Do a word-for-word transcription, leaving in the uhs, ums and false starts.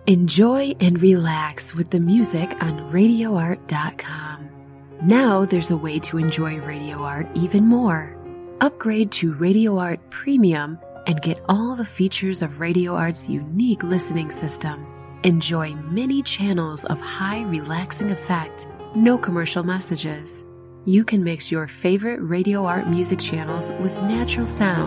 Enjoy and relax with the music on radio art dot com. Now there's a way to enjoy Radio Art even more. Upgrade to Radio Art Premium and get all the features of Radio Art's unique listening system. Enjoy many channels of high relaxing effect, no commercial messages. You can mix your favorite Radio Art music channels with natural sound